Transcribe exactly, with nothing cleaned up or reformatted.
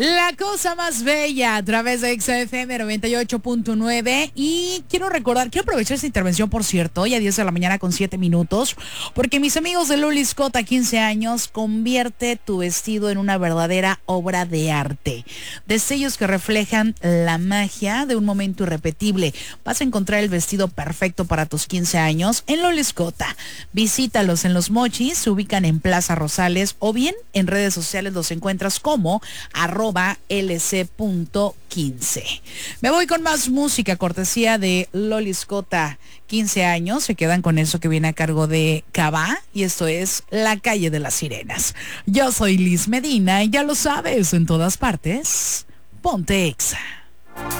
La cosa más bella a través de X F M noventa y ocho punto nueve. Y quiero recordar, quiero aprovechar esta intervención, por cierto, hoy a diez de la mañana con siete minutos, porque mis amigos de Loli Scott a quince años, convierte tu vestido en una verdadera obra de arte. Destellos que reflejan la magia de un momento irrepetible. Vas a encontrar el vestido perfecto para tus quince años en Loli Scott. Visítalos en Los Mochis, se ubican en Plaza Rosales, o bien en redes sociales los encuentras como arroba lc punto quince. Me voy con más música, cortesía de Loli Scott, quince años. Se quedan con eso que viene a cargo de Cabá, y esto es La Calle de las Sirenas. Yo soy Liz Medina y ya lo sabes, en todas partes, ponte Exa.